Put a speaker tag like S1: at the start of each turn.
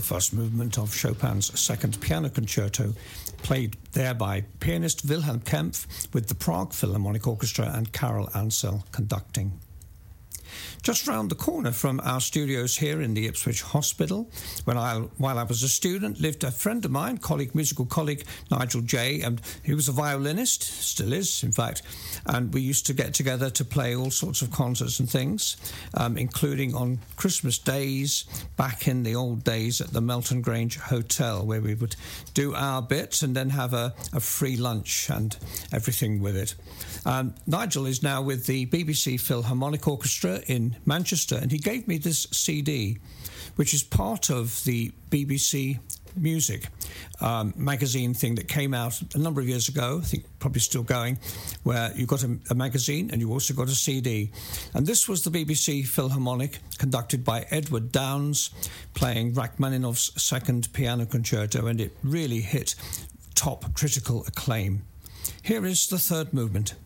S1: first movement of Chopin's Second Piano Concerto, played there by pianist Wilhelm Kempff with the Prague Philharmonic Orchestra and Carol Ansel conducting. Just round the corner from our studios here in the Ipswich Hospital, while I was a student, lived a friend of mine, musical colleague Nigel Jay, and he was a violinist, still is, in fact, and we used to get together to play all sorts of concerts and things, including on Christmas days, back in the old days at the Melton Grange Hotel, where we would do our bit and then have a free lunch and everything with it. Nigel is now with the BBC Philharmonic Orchestra in Manchester, and he gave me this CD, which is part of the BBC Music magazine thing that came out a number of years ago, I think probably still going, where you got a magazine and you also got a CD. And this was the BBC Philharmonic, conducted by Edward Downes, playing Rachmaninoff's Second Piano Concerto, and it really hit top critical acclaim. Here is the third movement.